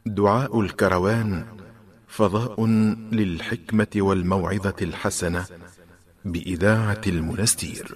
دعاء الكروان فضاء للحكمة والموعظة الحسنة بإذاعة المنستير.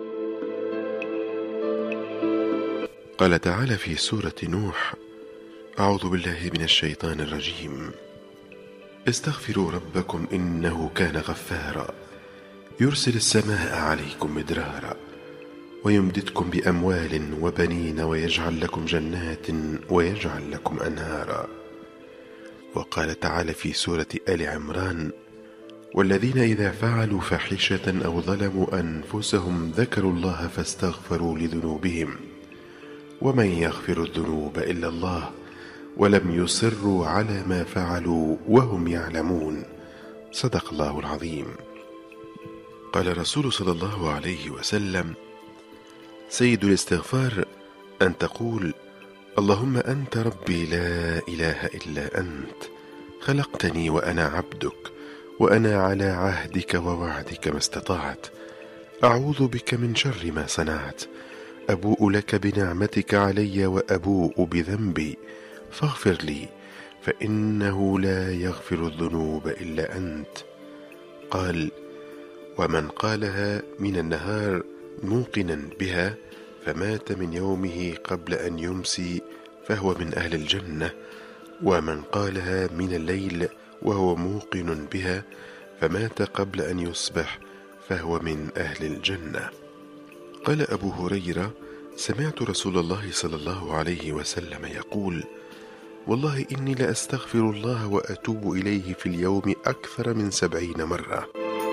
قال تعالى في سورة نوح: أعوذ بالله من الشيطان الرجيم. استغفروا ربكم إنه كان غفارا يرسل السماء عليكم مدرارا ويمددكم بأموال وبنين ويجعل لكم جنات ويجعل لكم أنهارا. وقال تعالى في سورة آل عمران: والذين إذا فعلوا فاحشة أو ظلموا أنفسهم ذكروا الله فاستغفروا لذنوبهم ومن يغفر الذنوب إلا الله ولم يصروا على ما فعلوا وهم يعلمون. صدق الله العظيم. قال الرسول صلى الله عليه وسلم: سيد الاستغفار أن تقول: اللهم أنت ربي لا إله إلا أنت، خلقتني وأنا عبدك، وأنا على عهدك ووعدك ما استطعت، أعوذ بك من شر ما صنعت، أبوء لك بنعمتك علي وأبوء بذنبي فاغفر لي فإنه لا يغفر الذنوب إلا أنت. قال: ومن قالها من النهار موقنا بها فمات من يومه قبل أن يمسي فهو من أهل الجنة، ومن قالها من الليل وهو موقن بها فمات قبل أن يصبح فهو من أهل الجنة. قال أبو هريرة: سمعت رسول الله صلى الله عليه وسلم يقول: والله إني لأستغفر الله وأتوب إليه في اليوم أكثر من 70 مرة.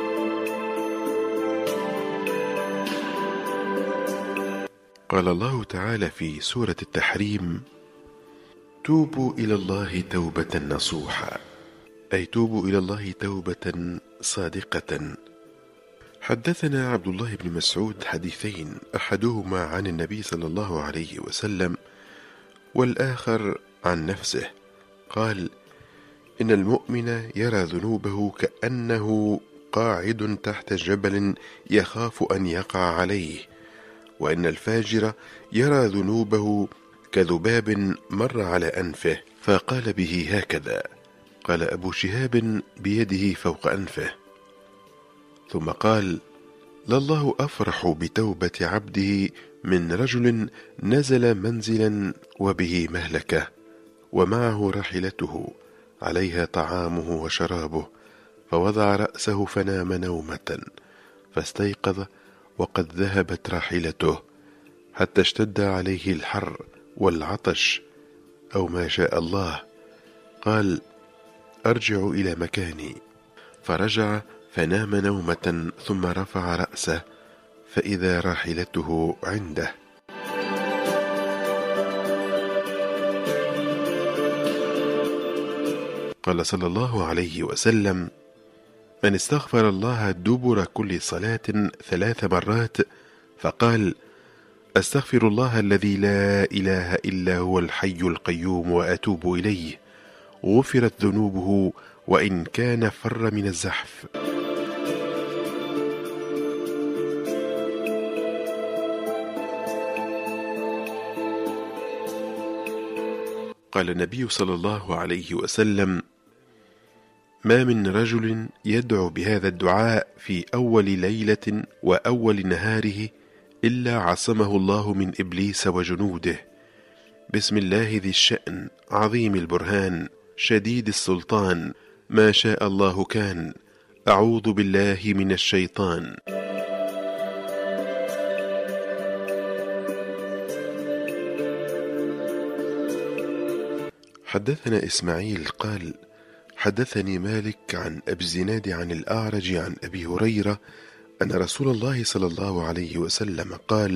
قال الله تعالى في سورة التحريم: توبوا إلى الله توبة نصوحا، أي توبوا إلى الله توبة صادقة. حدثنا عبد الله بن مسعود حديثين، أحدهما عن النبي صلى الله عليه وسلم والآخر عن نفسه. قال: إن المؤمن يرى ذنوبه كأنه قاعد تحت جبل يخاف أن يقع عليه، وإن الفاجر يرى ذنوبه كذباب مر على أنفه فقال به هكذا. قال أبو شهاب: بيده فوق أنفه. ثم قال: لله أفرح بتوبة عبده من رجل نزل منزلا وبه مهلكة ومعه راحلته عليها طعامه وشرابه، فوضع رأسه فنام نومة فاستيقظ وقد ذهبت راحلته حتى اشتد عليه الحر والعطش أو ما شاء الله. قال: أرجع إلى مكاني، فرجع فنام نومة ثم رفع رأسه فإذا راحلته عنده. قال صلى الله عليه وسلم: من استغفر الله دبر كل صلاة 3 مرات فقال: أستغفر الله الذي لا إله إلا هو الحي القيوم وأتوب إليه، غفرت ذنوبه وإن كان فر من الزحف. قال النبي صلى الله عليه وسلم: ما من رجل يدعو بهذا الدعاء في أول ليلة وأول نهاره إلا عصمه الله من إبليس وجنوده. بسم الله ذي الشأن عظيم البرهان شديد السلطان، ما شاء الله كان، أعوذ بالله من الشيطان. حدثنا إسماعيل قال: حدثني مالك عن أبي الزناد عن الأعرج عن أبي هريرة أن رسول الله صلى الله عليه وسلم قال: